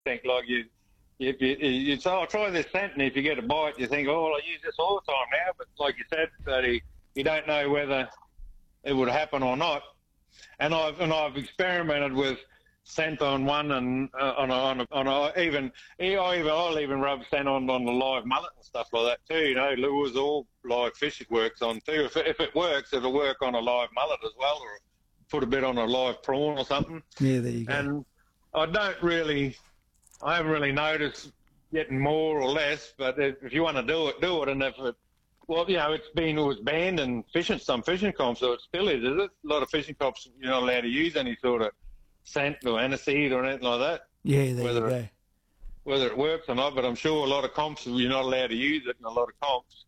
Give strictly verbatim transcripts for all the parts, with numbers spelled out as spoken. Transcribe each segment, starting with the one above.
think. Like you, if you, you say, "I'll try this scent," and if you get a bite, you think, "Oh, well, I use this all the time now." But like you said, that you, you don't know whether it would happen or not. And I've and I've experimented with scent on one and uh, on a, on, a, on a, even I even I'll even rub scent on on the live mullet and stuff like that too. You know, lures or live fish it works on too. If it, if it works, it'll work on a live mullet as well, or put a bit on a live prawn or something. Yeah, there you go. And I don't really, I haven't really noticed getting more or less. But if, if you want to do it, do it. And if it, well, you know, it's been it was banned in fishing some fishing comps, so it still is. Is it? A lot of fishing comps you're not allowed to use any sort of scent or aniseed or anything like that. Yeah, there whether you go. It, whether it works or not, but I'm sure a lot of comps you're not allowed to use it in a lot of comps.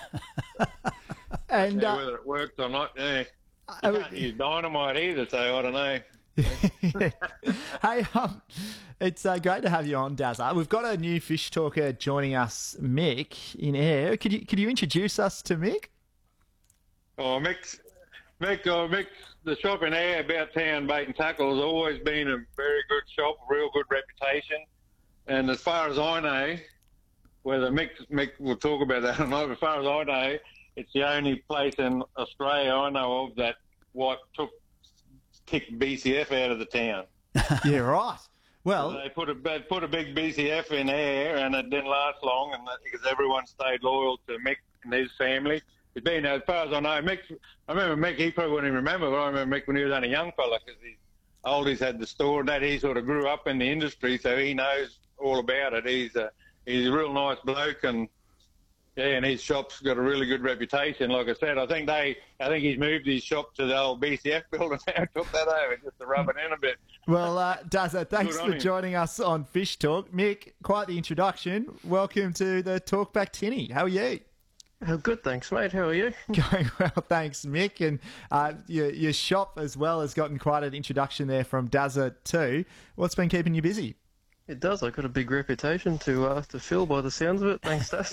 and yeah, uh, whether it works or not, yeah. I You mean- can't use dynamite either, so I don't know. Hey, um, it's uh, great to have you on, Dazza. We've got a new fish talker joining us, Mick, in air. Could you could you introduce us to Mick? Oh, Mick, Mick, oh, Mick, the shop in Air, About Town Bait and Tackle, has always been a very good shop, real good reputation. And as far as I know, whether Mick, Mick will talk about that or not, as far as I know, it's the only place in Australia I know of that what took kicked B C F out of the town. Yeah, right. Well, They put a they put a big B C F in Air, and it didn't last long, and that, because everyone stayed loyal to Mick and his family. It's been, as far as I know, Mick. I remember Mick. He probably wouldn't even remember, but I remember Mick when he was only a young fella, because his oldies had the store, and that he sort of grew up in the industry, so he knows all about it. He's a he's a real nice bloke, and yeah, and his shop's got a really good reputation. Like I said, I think they, I think he's moved his shop to the old B C F building now, took that over just to rub it in a bit. well, uh, Dazza, thanks Good on for him. joining us on Fish Talk. Mick, quite the introduction. Welcome to the Talkback Tinny. How are you? Oh, good, thanks, mate. How are you? Going well, thanks, Mick. And uh, your, your shop as well has gotten quite an introduction there from Dazza too. What's been keeping you busy? It does. I've got a big reputation to uh, to fill by the sounds of it. Thanks, Daz.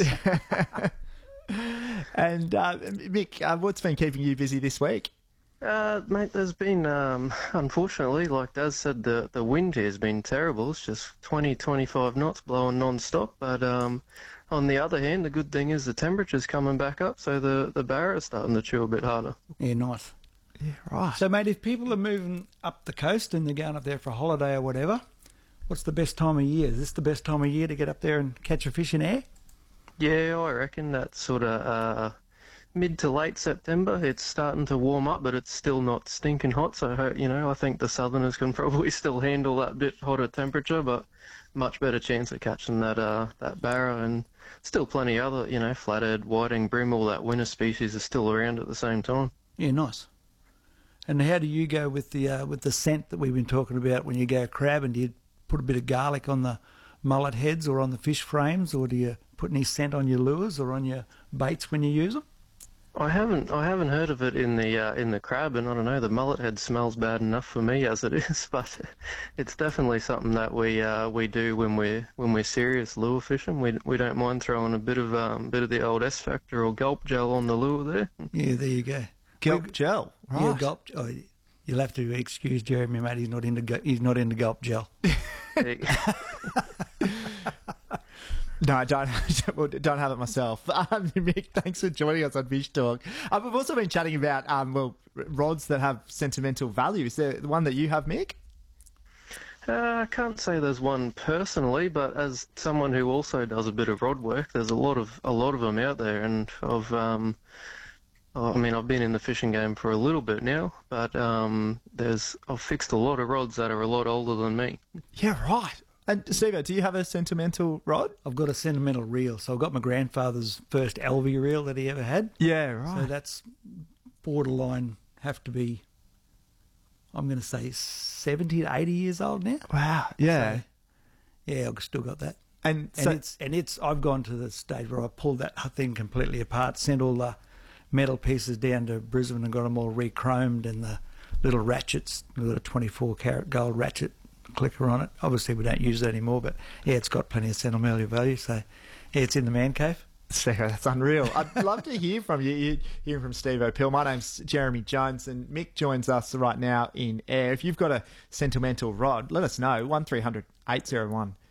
And uh, Mick, uh, what's been keeping you busy this week? uh, mate, there's been, um, unfortunately, like Daz said, the, the wind here has been terrible. It's just twenty, twenty-five knots blowing non-stop. But um, on the other hand, the good thing is the temperature's coming back up, so the, the barra is starting to chew a bit harder. Yeah, nice. Yeah, right. So, mate, if people are moving up the coast and they're going up there for a holiday or whatever, what's the best time of year? Is this the best time of year to get up there and catch a fish in Air? Yeah, I reckon that's sort of uh, mid to late September. It's starting to warm up, but it's still not stinking hot. So, ho- you know, I think the southerners can probably still handle that bit hotter temperature, but much better chance of catching that uh, that barra. And still plenty other, you know, flathead, whiting, brim, all that winter species are still around at the same time. Yeah, nice. And how do you go with the uh, with the scent that we've been talking about when you go crab? And do you put a bit of garlic on the mullet heads or on the fish frames, or do you put any scent on your lures or on your baits when you use them? I haven't I haven't heard of it in the uh, in the crab, and I don't know, the mullet head smells bad enough for me as it is, but it's definitely something that we uh, we do when we're when we're serious lure fishing. We we don't mind throwing a bit of um bit of the old S Factor or gulp gel on the lure there. Yeah, there you go. Gulp gel. Right. Yeah, gulp. Oh, you'll have to excuse Jeremy, mate. He's not into gu- he's not into gulp gel. No, I don't, don't have it myself. Um, Mick, thanks for joining us on Fish Talk. Uh, we've also been chatting about um, well rods that have sentimental value. Is there the one that you have, Mick? Uh, I can't say there's one personally, but as someone who also does a bit of rod work, there's a lot of a lot of them out there, and I've um, I mean I've been in the fishing game for a little bit now, but um, there's I've fixed a lot of rods that are a lot older than me. Yeah, right. And Steve, do you have a sentimental rod? I've got a sentimental reel, so I've got my grandfather's first L V reel that he ever had. Yeah, right. So that's borderline, have to be, I'm going to say seventy to eighty years old now. Wow. Yeah. So, yeah, I've still got that. and And so, it's and it's I've gone to the stage where I pulled that thing completely apart, sent all the metal pieces down to Brisbane and got them all re-chromed, and the little ratchets, we've got a twenty-four carat gold ratchet clicker on it. Obviously we don't use that anymore, but yeah, it's got plenty of sentimental value, so yeah, it's in the man cave. Steve, that's unreal. I'd love to hear from you. You hear from Steve O'Pill. My name's Jeremy Jones, and Mick joins us right now in air. If you've got a sentimental rod, let us know. one three hundred eight oh one